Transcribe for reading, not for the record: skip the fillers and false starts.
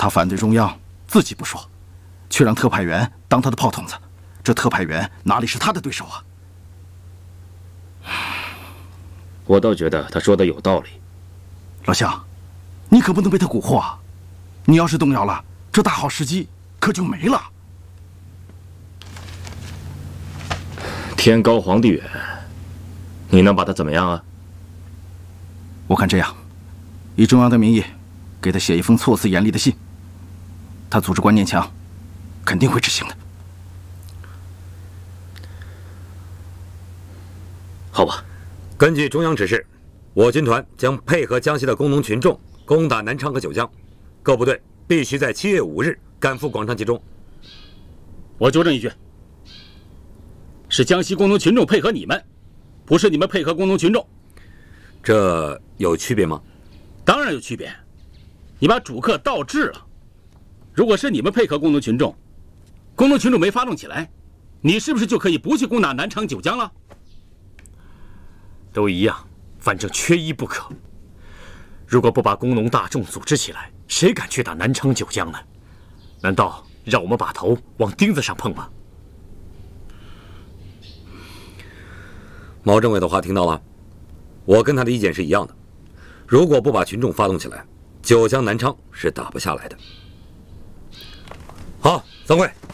他反对中央，自己不说，却让特派员当他的炮筒子，这特派员哪里是他的对手啊？ 我倒觉得他说的有道理。 老乡，你可不能被他蛊惑啊！你要是动摇了，这大好时机可就没了。 天高皇帝远，你能把他怎么样啊？ 我看这样，以中央的名义，给他写一封措辞严厉的信，他组织观念强，肯定会执行的。 好吧。 根据中央指示，我军团将配合江西的工农群众攻打南昌和九江，各部队必须在7月5日赶赴广昌集中。 我纠正一句，是江西工农群众配合你们，不是你们配合工农群众。 这有区别吗？ 当然有区别，你把主客倒置了。如果是你们配合工农群众，工农群众没发动起来，你是不是就可以不去攻打南昌九江了？ 都一样，反正缺一不可。如果不把工农大众组织起来，谁敢去打南昌九江呢？难道让我们把头往钉子上碰吗？ 毛政委的话听到了，我跟他的意见是一样的。如果不把群众发动起来，九江南昌是打不下来的。好，散会。